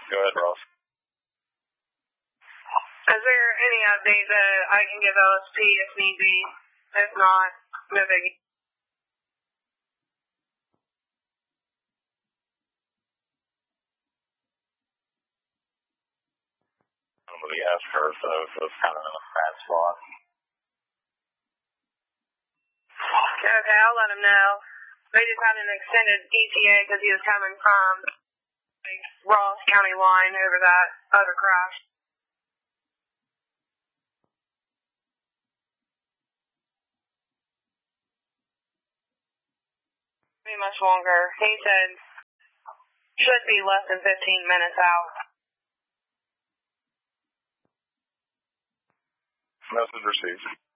Go ahead, Ross. Is there any update that I can give LSP if need be? If not, no biggie. Somebody asked her, so it's kind of in a bad spot. Okay, I'll let him know. They just had an extended ETA because he was coming from Ross County line over that other crash. Be much longer. He said should be less than 15 minutes out. Message received.